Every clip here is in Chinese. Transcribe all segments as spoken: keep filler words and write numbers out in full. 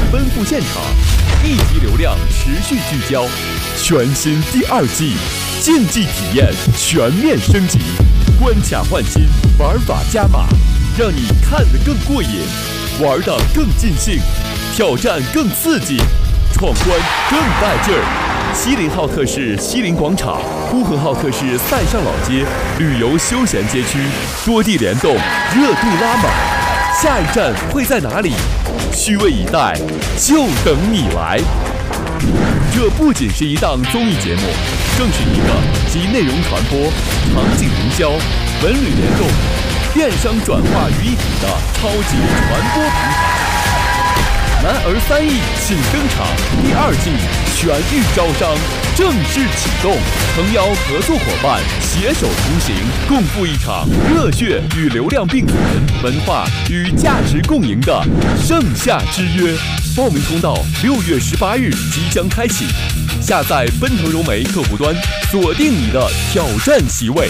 奔赴现场，一级流量持续聚焦，全新第二季竞技体验全面升级，关卡换新，玩法加码，让你看得更过瘾，玩得更尽兴，挑战更刺激，闯关更带劲儿。西林浩特市西林广场，呼和浩特市塞上老街旅游休闲街区，多地联动，热度拉满。下一站会在哪里？虚位以待，就等你来。这不仅是一档综艺节目，更是一个集内容传播、场景营销、文旅联动、电商转化于一体的超级传播平台。男儿三亿请登场，第二季全域招商正式启动，诚邀合作伙伴携手同行，共赴一场热血与流量并存、文化与价值共赢的盛夏之约。报名通道六月十八日即将开启，下载奔腾融媒客户端，锁定你的挑战席位。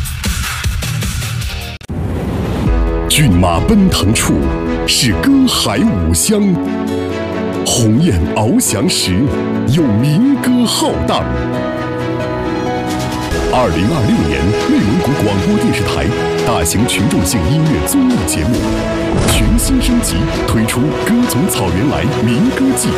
骏马奔腾处，是歌海五乡；鸿雁翱翔时，有民歌浩荡。二零二六年内蒙古广播电视台大型群众性音乐综艺节目全新升级，推出《歌从草原来》民歌季。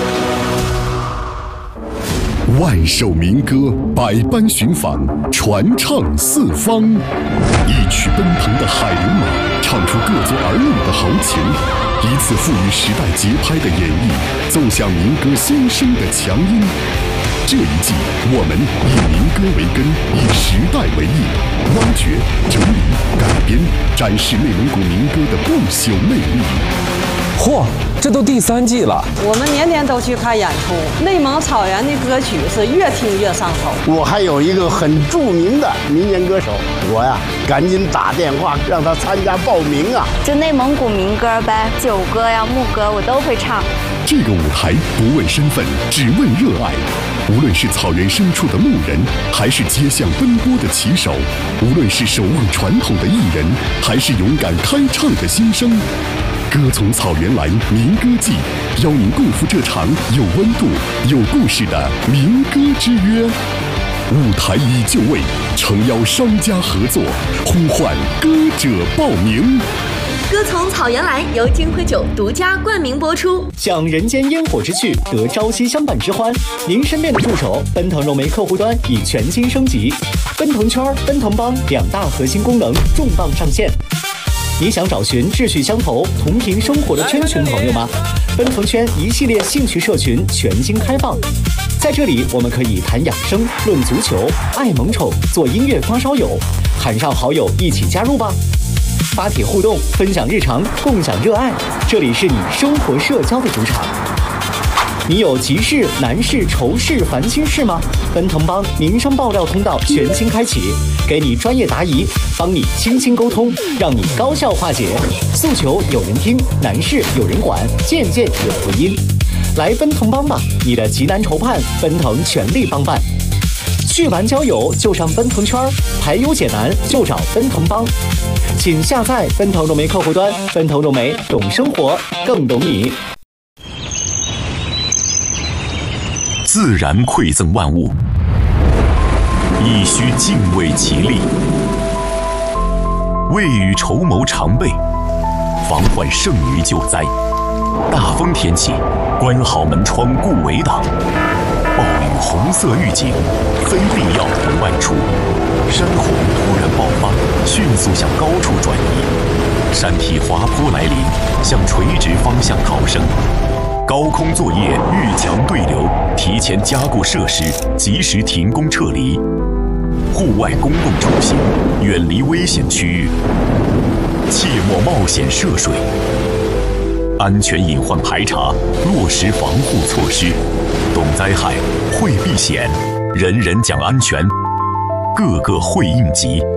万首民歌，百般寻访，传唱四方。一曲奔腾的海流马，唱出各族儿女的豪情；一次赋予时代节拍的演绎，奏响民歌先声的强音。这一季，我们以民歌为根，以时代为翼，挖掘、整理、改编，展示内蒙古民歌的不朽魅力。 嚯，这都第三季了！ 我们年年都去看演出，内蒙草原的歌曲是越听越上头。 我还有一个很著名的民间歌手，我呀赶紧打电话让他参加报名啊！ 就内蒙古民歌呗，酒歌呀、牧歌我都会唱。 这个舞台不问身份，只问热爱。无论是草原深处的牧人，还是街巷奔波的骑手；无论是守望传统的艺人，还是勇敢开唱的新生。歌从草原来民歌季，邀您共赴这场有温度、有故事的民歌之约。舞台已就位，诚邀商家合作，呼唤歌者报名。 歌从草原来由金辉酒独家冠名播出。 享人间烟火之趣，得朝夕相伴之欢。您身边的助手奔腾融媒客户端已全新升级，奔腾圈、奔腾帮两大核心功能重磅上线。你想找寻志趣相投、同频生活的圈群朋友吗？奔腾圈一系列兴趣社群全新开放，在这里我们可以谈养生、论足球、爱萌宠、做音乐发烧友，喊上好友一起加入吧！发帖互动，分享日常，共享热爱，这里是你生活社交的主场。你有急事、难事、愁事、烦心事吗？奔腾帮民生爆料通道全新开启，给你专业答疑，帮你倾心沟通，让你高效化解。诉求有人听，难事有人管，件件有回音。来奔腾帮吧，你的急难愁盼，奔腾全力帮办。去玩交友就上奔腾圈，排忧解难就找奔腾帮。请下载奔腾融媒客户端，奔腾融媒懂生活，更懂你。 自然馈赠万物，亦需敬畏其力。未雨绸缪常备，防患胜于救灾。大风天气，关好门窗顾围挡。暴雨红色预警，非必要不外出。山洪突然爆发，迅速向高处转移。山体滑坡来临，向垂直方向逃生。高空作业遇强对流，提前加固设施，及时停工撤离。户外公共出行，远离危险区域，切莫冒险涉水。安全隐患排查，落实防护措施。懂灾害，会避险，人人讲安全，个个会应急。